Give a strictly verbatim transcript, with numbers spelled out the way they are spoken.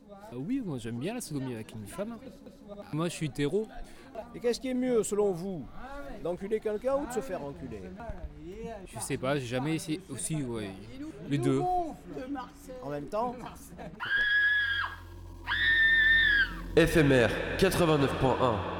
Ah oui, moi j'aime bien la sodomie avec une femme. Moi je suis hétéro. Et qu'est-ce qui est mieux selon vous, d'enculer quelqu'un ou de se faire enculer? Je sais pas, j'ai jamais essayé. Aussi, ouais. Les deux. En même temps? F M R quatre-vingt-neuf point un